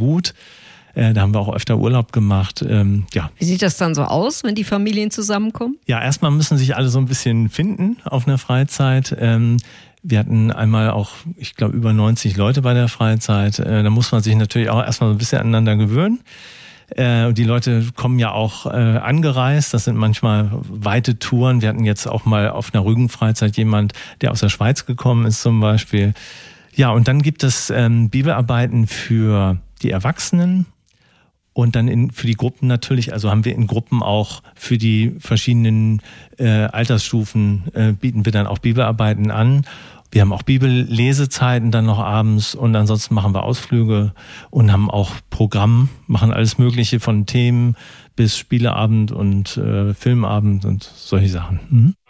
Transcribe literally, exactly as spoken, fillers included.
gut. Äh, da haben wir auch öfter Urlaub gemacht. Ähm, ja. Wie sieht das dann so aus, wenn die Familien zusammenkommen? Ja, erstmal müssen sich alle so ein bisschen finden auf einer Freizeit. Ähm, wir hatten einmal auch, ich glaube, über neunzig Leute bei der Freizeit. Äh, da muss man sich natürlich auch erstmal so ein bisschen aneinander gewöhnen. Äh, die Leute kommen ja auch äh, angereist. Das sind manchmal weite Touren. Wir hatten jetzt auch mal auf einer Rügenfreizeit jemand, der aus der Schweiz gekommen ist zum Beispiel. Ja, und dann gibt es ähm, Bibelarbeiten für die Erwachsenen. Und dann in, für die Gruppen natürlich, also haben wir in Gruppen auch für die verschiedenen äh, Altersstufen, äh, bieten wir dann auch Bibelarbeiten an. Wir haben auch Bibellesezeiten dann noch abends und ansonsten machen wir Ausflüge und haben auch Programm, machen alles Mögliche von Themen bis Spieleabend und äh, Filmabend und solche Sachen. Mhm.